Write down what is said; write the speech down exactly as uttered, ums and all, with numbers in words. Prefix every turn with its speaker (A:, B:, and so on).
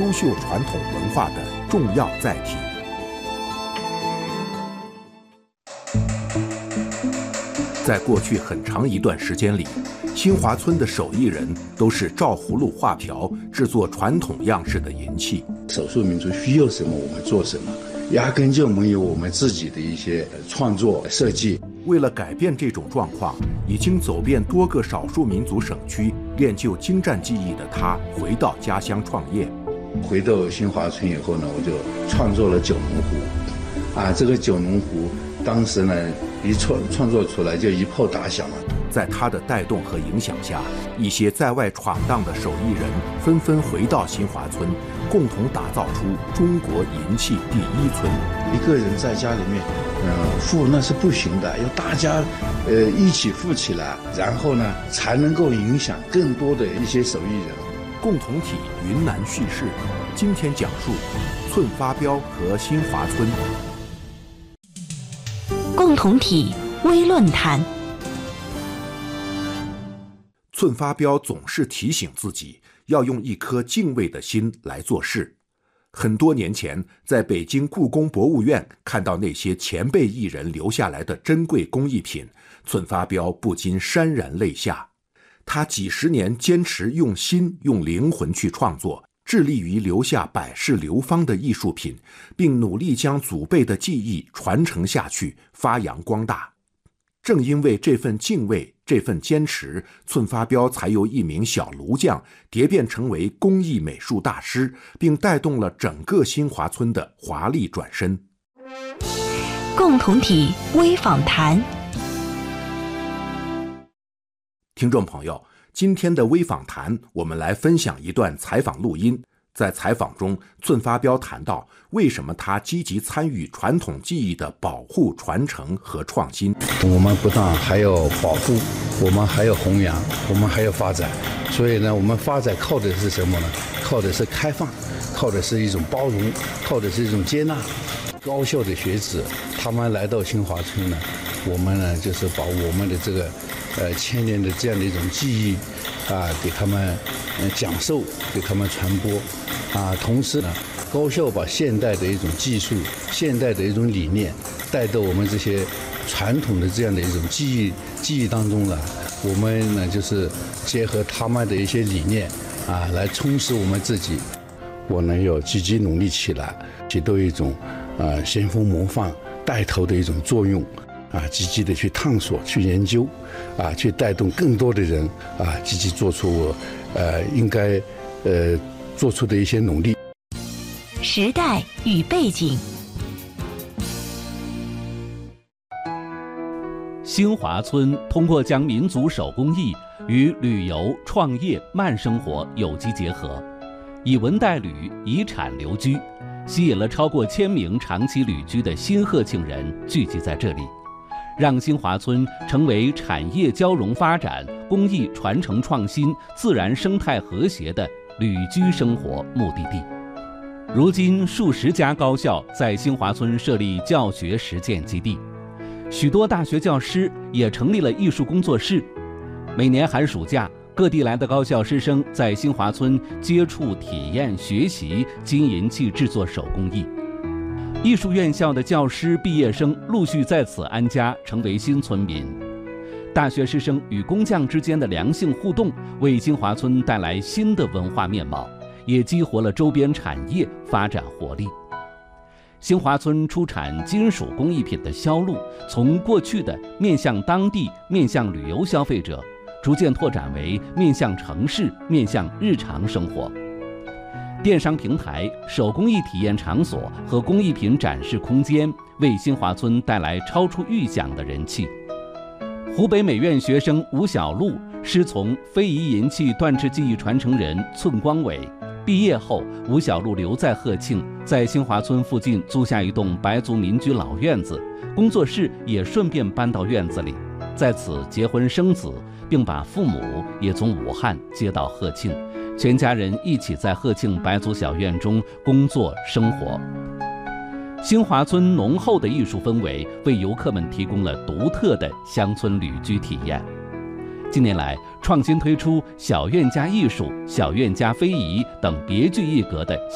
A: 优秀传统文化的重要载体。在过去很长一段时间里，新华村的手艺人都是照葫芦画瓢，制作传统样式的银器。
B: 少数民族需要什么，我们做什么，压根就没有我们自己的一些创作设计。
A: 为了改变这种状况，已经走遍多个少数民族省区，练就精湛技艺的他，回到家乡创业。
B: 回到新华村以后呢，我就创作了九龙壶。啊，这个九龙壶当时呢，一创创作出来就一炮打响了。
A: 在他的带动和影响下，一些在外闯荡的手艺人纷纷回到新华村，共同打造出中国银器第一村。
B: 一个人在家里面，呃，富那是不行的，要大家，呃，一起富起来，然后呢，才能够影响更多的一些手艺人。
A: 共同体云南叙事，今天讲述寸发标和新华村。
C: 共同体微论坛。
A: 寸发标总是提醒自己要用一颗敬畏的心来做事。很多年前，在北京故宫博物院看到那些前辈艺人留下来的珍贵工艺品，寸发标不禁潸然泪下。他几十年坚持用心用灵魂去创作，致力于留下百世流芳的艺术品，并努力将祖辈的技艺传承下去，发扬光大。正因为这份敬畏，这份坚持，寸发标才由一名小炉匠蝶变成为工艺美术大师，并带动了整个新华村的华丽转身。
C: 共同体微访谈。
A: 听众朋友，今天的微访谈，我们来分享一段采访录音。在采访中，寸发标谈到为什么他积极参与传统技艺的保护、传承和创新。
B: 我们不但还要保护，我们还要弘扬，我们还要发展。所以呢，我们发展靠的是什么呢？靠的是开放，靠的是一种包容，靠的是一种接纳。高校的学子，他们来到新华村呢，我们呢就是把我们的这个呃千年的这样的一种技艺啊，给他们呃讲授，给他们传播。啊，同时呢，高校把现代的一种技术、现代的一种理念带到我们这些传统的这样的一种技艺技艺当中了。我们呢，就是结合他们的一些理念啊，来充实我们自己。我呢，要积极努力起来，起到一种啊先锋模范、带头的一种作用啊，积极的去探索、去研究啊，去带动更多的人啊，积极做出呃应该呃。做出的一些努力。
C: 时代与背景。
D: 新华村通过将民族手工艺与旅游、创业、慢生活有机结合，以文代旅遗产留居，吸引了超过千名长期旅居的新贺庆人聚集在这里，让新华村成为产业交融发展、工艺传承创新、自然生态和谐的旅居生活目的地。如今，数十家高校在新华村设立教学实践基地，许多大学教师也成立了艺术工作室。每年寒暑假，各地来的高校师生在新华村接触、体验、学习金银器制作手工艺。艺术院校的教师毕业生陆续在此安家，成为新村民。大学师生与工匠之间的良性互动，为新华村带来新的文化面貌，也激活了周边产业发展活力。新华村出产金属工艺品的销路，从过去的面向当地、面向旅游消费者，逐渐拓展为面向城市、面向日常生活。电商平台、手工艺体验场所和工艺品展示空间，为新华村带来超出预想的人气。湖北美院学生吴小璐师从非遗银器锻制技艺传承人寸光伟，毕业后，吴小璐留在贺庆，在新华村附近租下一栋白族民居老院子，工作室也顺便搬到院子里，在此结婚生子，并把父母也从武汉接到贺庆，全家人一起在贺庆白族小院中工作生活。新华村浓厚的艺术氛围为游客们提供了独特的乡村旅居体验。近年来，创新推出小院加艺术、小院加非遗等别具一格的